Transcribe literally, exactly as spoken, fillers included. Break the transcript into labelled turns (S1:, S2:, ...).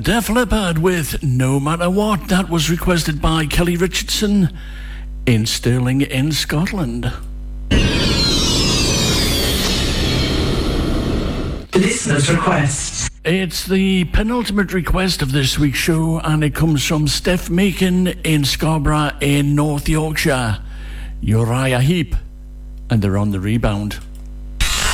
S1: Def Leppard with No Matter What. That was requested by Kelly Richardson in Stirling in Scotland.
S2: Listener's request.
S1: It's the penultimate request of this week's show, and it comes from Steph Macon in Scarborough in North Yorkshire. Uriah Heep, and they're on the rebound.